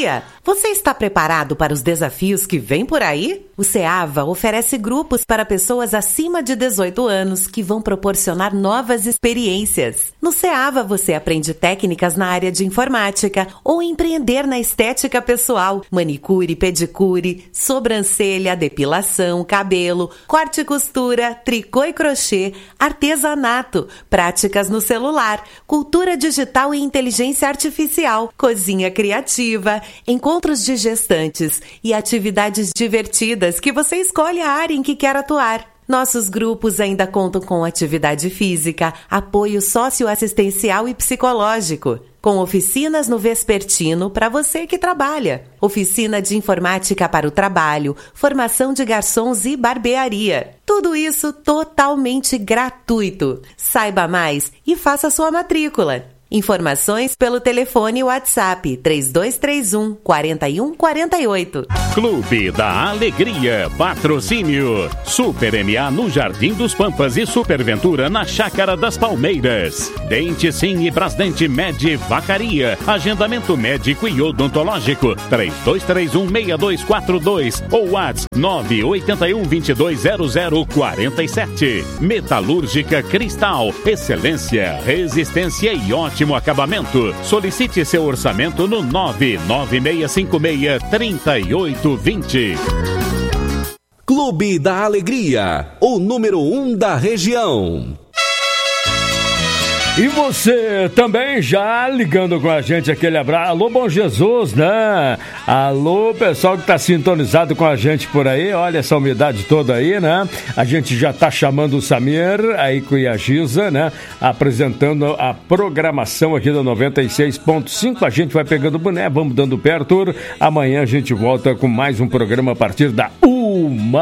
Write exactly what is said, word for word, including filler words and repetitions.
dia! Você está preparado para os desafios que vêm por aí? O SEAVA oferece grupos para pessoas acima de dezoito anos que vão proporcionar novas experiências. No SEAVA você aprende técnicas na área de informática ou empreender na estética pessoal, manicure, pedicure, sobrancelha, depilação, cabelo, corte e costura, tricô e crochê, artesanato, práticas no celular, cultura digital e inteligência artificial, cozinha criativa, encontros de gestantes e atividades divertidas que você escolhe a área em que quer atuar. Nossos grupos ainda contam com atividade física, apoio socioassistencial e psicológico, com oficinas no vespertino para você que trabalha, oficina de informática para o trabalho, formação de garçons e barbearia. Tudo isso totalmente gratuito. Saiba mais e faça sua matrícula. Informações pelo telefone WhatsApp três dois três um, quatro um quatro oito. Clube da Alegria, patrocínio Super M A no Jardim dos Pampas e Superventura na Chácara das Palmeiras. Dente Sim e Brasdente Med Vacaria. Agendamento médico e odontológico três dois três um, seis dois quatro dois ou WhatsApp nove oito um, dois dois zero zero quatro sete. Metalúrgica Cristal, excelência, resistência e ótimo acabamento. Solicite seu orçamento no nove nove seis cinco seis, três oito dois zero. Clube da Alegria, o número um da região. E você também já ligando com a gente, aquele abraço. Alô, Bom Jesus, né? Alô, pessoal que tá sintonizado com a gente por aí. Olha essa umidade toda aí, né? A gente já tá chamando o Samir aí com a Giza, né? Apresentando a programação aqui da noventa e seis ponto cinco. A gente vai pegando o boné, vamos dando pé, Arthur. Amanhã a gente volta com mais um programa a partir da uma.